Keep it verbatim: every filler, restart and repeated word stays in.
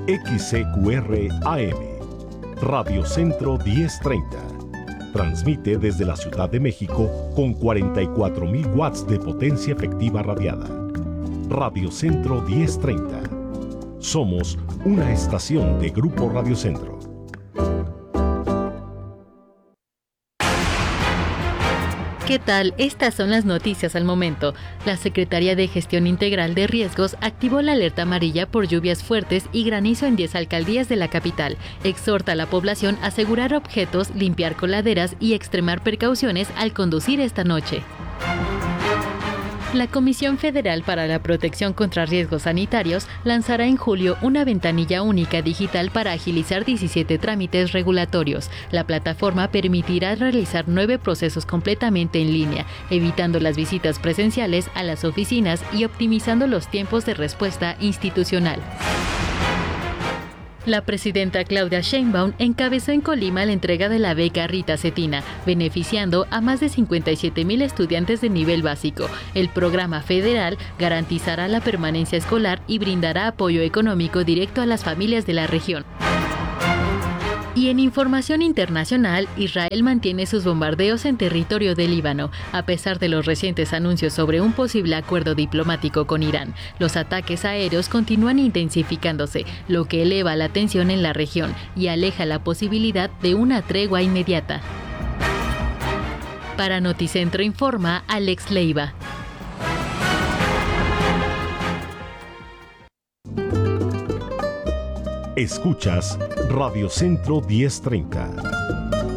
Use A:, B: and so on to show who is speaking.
A: X C Q R A M, Radio Centro diez treinta. Transmite desde la Ciudad de México con cuarenta y cuatro mil watts de potencia efectiva radiada. Radio Centro diez treinta. Somos una estación de Grupo Radio Centro.
B: ¿Qué tal? Estas son las noticias al momento. La Secretaría de Gestión Integral de Riesgos activó la alerta amarilla por lluvias fuertes y granizo en diez alcaldías de la capital. Exhorta a la población a asegurar objetos, limpiar coladeras y extremar precauciones al conducir esta noche. La Comisión Federal para la Protección contra Riesgos Sanitarios lanzará en julio una ventanilla única digital para agilizar diecisiete trámites regulatorios. La plataforma permitirá realizar nueve procesos completamente en línea, evitando las visitas presenciales a las oficinas y optimizando los tiempos de respuesta institucional. La presidenta Claudia Sheinbaum encabezó en Colima la entrega de la beca Rita Cetina, beneficiando a más de cincuenta y siete mil estudiantes de nivel básico. El programa federal garantizará la permanencia escolar y brindará apoyo económico directo a las familias de la región. Y en información internacional, Israel mantiene sus bombardeos en territorio del Líbano, a pesar de los recientes anuncios sobre un posible acuerdo diplomático con Irán. Los ataques aéreos continúan intensificándose, lo que eleva la tensión en la región y aleja la posibilidad de una tregua inmediata. Para Noticentro informa Alex Leiva.
A: Escuchas Radio Centro diez treinta.